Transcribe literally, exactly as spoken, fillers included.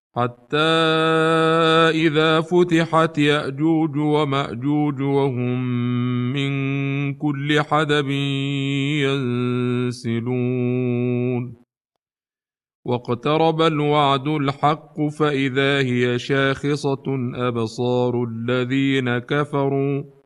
حتى إذا فتحت يأجوج ومأجوج وهم من كل حدب ينسلون واقترب الوعد الحق فإذا هي شاخصة أبصار الذين كفروا